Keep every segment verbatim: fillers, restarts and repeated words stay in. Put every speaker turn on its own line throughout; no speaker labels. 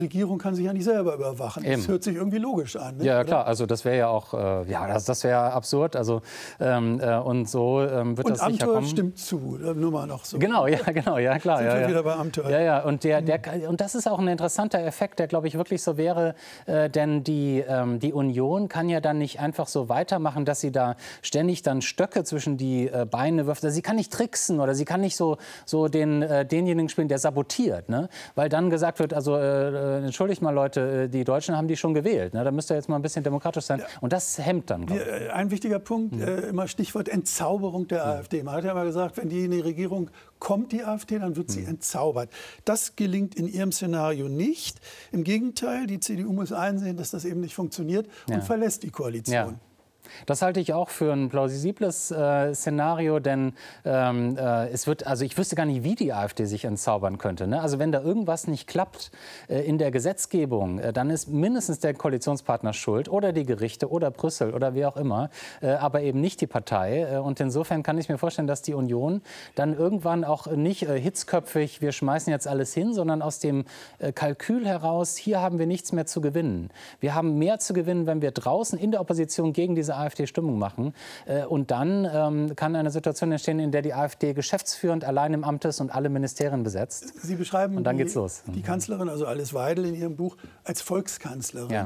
Regierung kann sich ja nicht selber überwachen.
Eben.
Das hört sich irgendwie logisch an. Ne?
Ja, klar. Also das wäre ja auch, äh, ja, das, das wäre absurd. Also ähm, äh, und so ähm, wird
und
das sicher
Amthor
kommen.
stimmt zu, nur mal noch so.
Genau, ja, genau, ja, klar.
Sind
ja,
wir
ja.
wieder bei Amthor.
Ja, ja. Und der, der, und das ist auch ein interessanter Effekt, der, glaube ich, wirklich so wäre, äh, denn die, ähm, die Union kann ja dann nicht einfach so weitermachen, dass sie da ständig dann Stöcke zwischen die äh, Beine wirft. Also sie kann nicht tricksen oder sie kann nicht so, so den, äh, denjenigen spielen, der sabotiert, ne? Weil dann gesagt wird, also äh, entschuldigt mal Leute, die Deutschen haben die schon gewählt. Ne? Da müsst ihr jetzt mal ein bisschen demokratisch sein. Ja. Und das hemmt dann.
Ja, ein wichtiger Punkt, mhm. äh, immer Stichwort Entzauberung der mhm. AfD. Man hat ja mal gesagt, wenn die in die Regierung kommt, die AfD, dann wird sie mhm. entzaubert. Das gelingt in ihrem Szenario nicht. Im Gegenteil, die C D U muss einsehen, dass das eben nicht funktioniert und ja. verlässt die Koalition.
Ja. Das halte ich auch für ein plausibles äh, Szenario, denn ähm, äh, es wird, also ich wüsste gar nicht, wie die AfD sich entzaubern könnte. Ne? Also wenn da irgendwas nicht klappt äh, in der Gesetzgebung, äh, dann ist mindestens der Koalitionspartner schuld oder die Gerichte oder Brüssel oder wie auch immer, äh, aber eben nicht die Partei. Äh, und insofern kann ich mir vorstellen, dass die Union dann irgendwann auch nicht äh, hitzköpfig, wir schmeißen jetzt alles hin, sondern aus dem äh, Kalkül heraus, hier haben wir nichts mehr zu gewinnen. Wir haben mehr zu gewinnen, wenn wir draußen in der Opposition gegen diese AfD Stimmung machen. Und dann ähm, kann eine Situation entstehen, in der die AfD geschäftsführend allein im Amt ist und alle Ministerien besetzt.
Sie beschreiben
und dann
die,
geht's los.
die Kanzlerin, also Alice Weidel in ihrem Buch, als Volkskanzlerin.
Ja.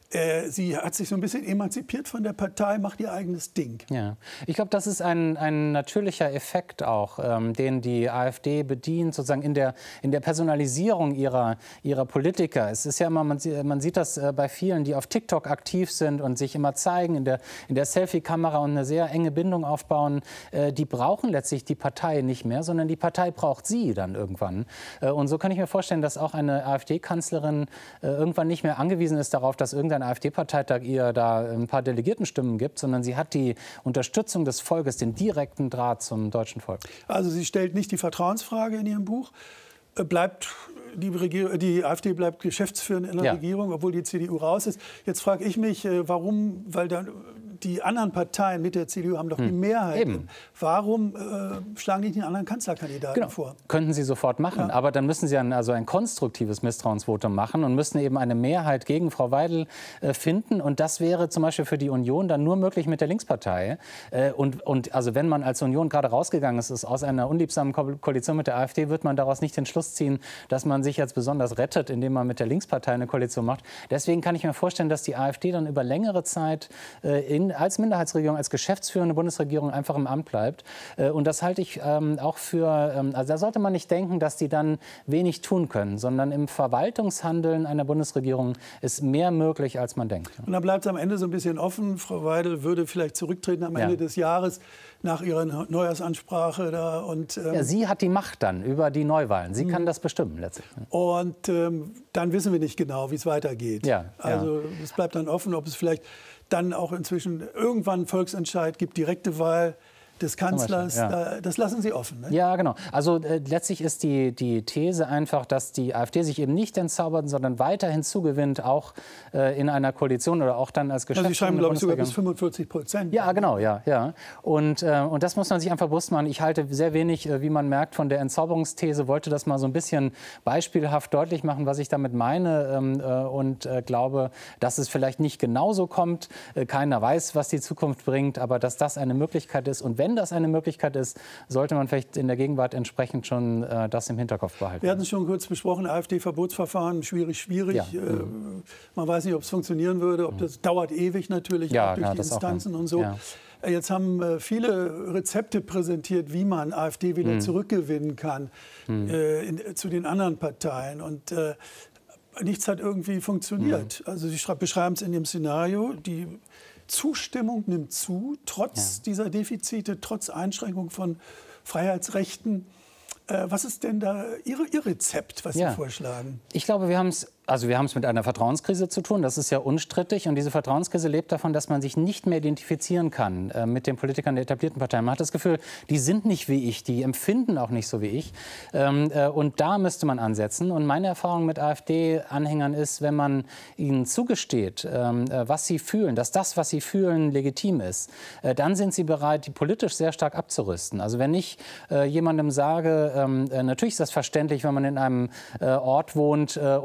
Sie hat sich so ein bisschen emanzipiert von der Partei, macht ihr eigenes Ding.
Ja, ich glaube, das ist ein, ein natürlicher Effekt auch, ähm, den die AfD bedient, sozusagen in der, in der Personalisierung ihrer, ihrer Politiker. Es ist ja immer, man, man sieht das äh, bei vielen, die auf TikTok aktiv sind und sich immer zeigen in der, in der Selfie-Kamera und eine sehr enge Bindung aufbauen. Äh, die brauchen letztlich die Partei nicht mehr, sondern die Partei braucht sie dann irgendwann. Äh, und so kann ich mir vorstellen, dass auch eine AfD-Kanzlerin äh, irgendwann nicht mehr angewiesen ist darauf, dass irgendein AfD-Parteitag ihr da ein paar Delegiertenstimmen gibt, sondern sie hat die Unterstützung des Volkes, den direkten Draht zum deutschen Volk. Also
sie stellt nicht die Vertrauensfrage in ihrem Buch, bleibt die, Regier die AfD bleibt geschäftsführend in der ja. Regierung, obwohl die C D U raus ist. Jetzt frage ich mich, warum, weil dann die anderen Parteien mit der C D U haben doch hm. die Mehrheit. Eben. Warum äh, schlagen die den anderen Kanzlerkandidaten genau. vor? Könnten sie sofort machen, ja. aber dann müssen sie ein, also ein konstruktives Misstrauensvotum machen und müssen eben eine Mehrheit gegen Frau Weidel äh, finden. Und das wäre zum Beispiel für die Union dann nur möglich mit der Linkspartei. Äh, und, und also wenn man als Union gerade rausgegangen ist, ist aus einer unliebsamen Ko Koalition mit der AfD, wird man daraus nicht den Schluss ziehen, dass man sich jetzt besonders rettet, indem man mit der Linkspartei eine Koalition macht. Deswegen kann ich mir vorstellen, dass die AfD dann über längere Zeit äh, in als Minderheitsregierung, als geschäftsführende Bundesregierung einfach im Amt bleibt. Und das halte ich ähm, auch für, ähm, also da sollte man nicht denken, dass die dann wenig tun können, sondern im Verwaltungshandeln einer Bundesregierung ist mehr möglich, als man denkt. Und dann bleibt es am Ende so ein bisschen offen. Frau Weidel würde vielleicht zurücktreten am Ende ja. des Jahres nach ihrer Neujahrsansprache. Da und, ähm, ja, sie hat die Macht dann über die Neuwahlen. Sie kann das bestimmen letztlich. Und ähm, dann wissen wir nicht genau, wie es weitergeht. Ja, also ja. es bleibt dann offen, ob es vielleicht dann auch inzwischen irgendwann einen Volksentscheid gibt, direkte Wahl des Kanzlers, ja. das lassen Sie offen. Ne? Ja, genau. Also äh, letztlich ist die, die These einfach, dass die AfD sich eben nicht entzaubert, sondern weiterhin zugewinnt, auch äh, in einer Koalition oder auch dann als Geschäftsführer. Also Sie schreiben, glaube ich, sogar bis fünfundvierzig Prozent. Ja, genau, ja. ja. Und, äh, und das muss man sich einfach bewusst machen. Ich halte sehr wenig, äh, wie man merkt, von der Entzauberungsthese, wollte das mal so ein bisschen beispielhaft deutlich machen, was ich damit meine ähm, äh, und äh, glaube, dass es vielleicht nicht genauso kommt. Äh, keiner weiß, was die Zukunft bringt, aber dass das eine Möglichkeit ist. Und wenn das eine Möglichkeit ist, sollte man vielleicht in der Gegenwart entsprechend schon äh, das im Hinterkopf behalten. Wir hatten es schon kurz besprochen, AfD-Verbotsverfahren, schwierig, schwierig. Ja. Äh, man weiß nicht, ob es funktionieren würde, ob das dauert ewig natürlich, ja, auch durch ja, die Instanzen auch, und so. Ja. Jetzt haben äh, viele Rezepte präsentiert, wie man AfD wieder hm. zurückgewinnen kann hm. äh, in, zu den anderen Parteien. Und äh, nichts hat irgendwie funktioniert. Hm. Also Sie beschreiben es in dem Szenario, die Zustimmung nimmt zu, trotz ja. dieser Defizite, trotz Einschränkung von Freiheitsrechten. Äh, was ist denn da Ihre, Ihr Rezept, was ja. Sie vorschlagen? Ich glaube, wir haben es Also wir haben es mit einer Vertrauenskrise zu tun, das ist ja unstrittig. Und diese Vertrauenskrise lebt davon, dass man sich nicht mehr identifizieren kann äh, mit den Politikern der etablierten Parteien. Man hat das Gefühl, die sind nicht wie ich, die empfinden auch nicht so wie ich. Ähm, äh, und da müsste man ansetzen. Und meine Erfahrung mit AfD-Anhängern ist, wenn man ihnen zugesteht, ähm, äh, was sie fühlen, dass das, was sie fühlen, legitim ist, äh, dann sind sie bereit, die politisch sehr stark abzurüsten. Also wenn ich äh, jemandem sage, ähm, äh, natürlich ist das verständlich, wenn man in einem äh, Ort wohnt äh, und auf einmal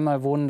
einmal wohnen